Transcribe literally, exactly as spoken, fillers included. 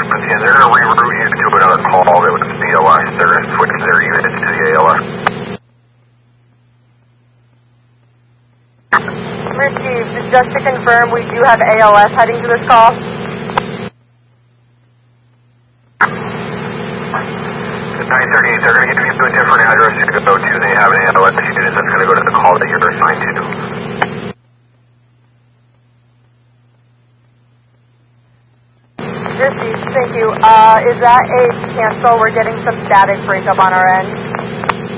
Yeah, they're going to reroute you to another call that was the A L S. They're going to switch their unit to the A L S. Received. Just to confirm, we do have A L S heading to this call. nine thirty-eight, they're going to give you a different address to go to. They have an A L S unit that's going to go to the call that you're assigned to. Received, thank you. Uh, is that a cancel? We're getting some static breakup on our end.